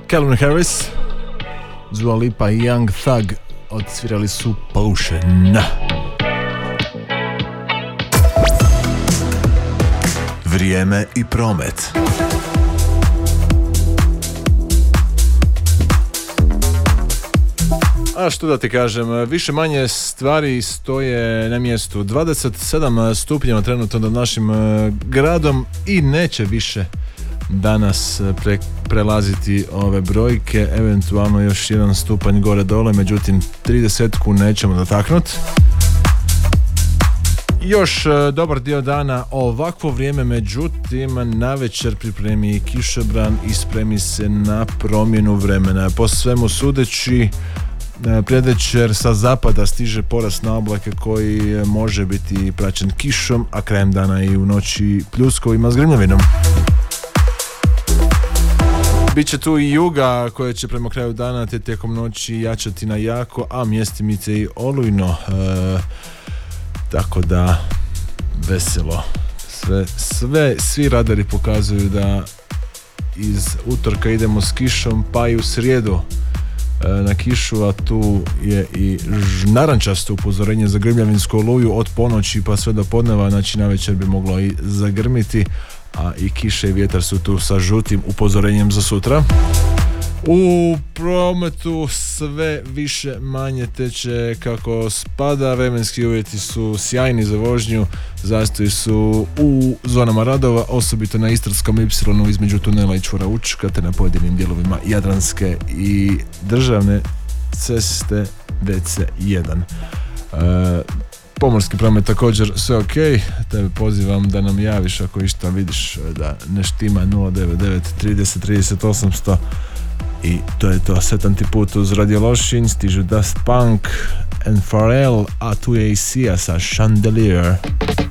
Calvin Harris, Dua Lipa i Young Thug odsvirali su Potion. Vrijeme i promet. A što da ti kažem, više manje stvari stoje na mjestu. 27 stupnjeva trenutno nad našim gradom i neće više danas prelaziti ove brojke, eventualno još jedan stupanj gore dole, međutim 30-ku nećemo dotaknuti. Još dobar dio dana ovakvo vrijeme, međutim navečer pripremi kišobran i spremi se na promjenu vremena. Po svemu sudeći predvečer sa zapada stiže porast na oblake koji može biti praćen kišom, a krajem dana i u noći pljuskovima s grmljavinom. Biće tu i juga koja će prema kraju dana te tijekom noći jačati na jako, a mjestimice i olujno. Tako da veselo. Svi radari pokazuju da iz utorka idemo s kišom, pa i u srijedu na kišu, a tu je i narančasto upozorenje za grmljavinsku oluju od ponoći pa sve do podneva, znači navečer bi moglo i zagrmiti, a i kiše i vjetar su tu sa žutim upozorenjem za sutra. U prometu sve više manje teče kako spada, vremenski uvjeti su sjajni za vožnju, zastoji su u zonama radova, osobito na Istarskom Y između tunela i čvora Učka te na pojedinim dijelovima Jadranske i državne ceste DC1. Pomorski promet također sve ok, tebe pozivam da nam javiš ako išta vidiš da ne štima 099 30 30 800. I to je to, setan ti put uz Radio Lošinj, stižu Daft Punk and Pharrell, a tu je i Sia sa Chandelier.